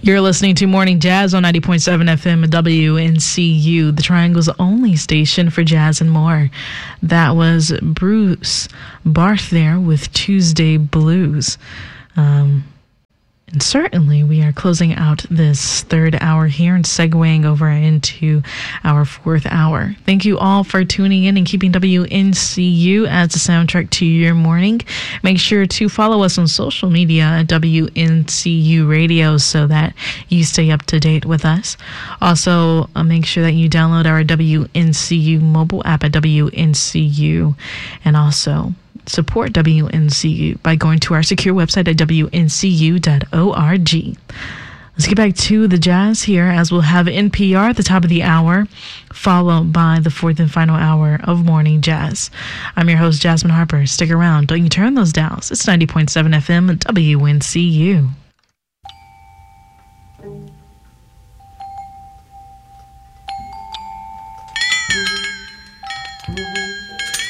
You're listening to Morning Jazz on 90.7 FM WNCU, the Triangle's only station for jazz and more. That was Bruce Barth there with Tuesday Blues. And certainly we are closing out this third hour here and segueing over into our fourth hour. Thank you all for tuning in and keeping WNCU as a soundtrack to your morning. Make sure to follow us on social media at WNCU Radio so that you stay up to date with us. Also, make sure that you download our WNCU mobile app at WNCU, and also support WNCU by going to our secure website at WNCU.org. Let's get back to the jazz here, as we'll have NPR at the top of the hour, followed by the fourth and final hour of Morning Jazz. I'm your host, Jasmine Harper. Stick around. Don't you turn those dials. It's 90.7 FM WNCU.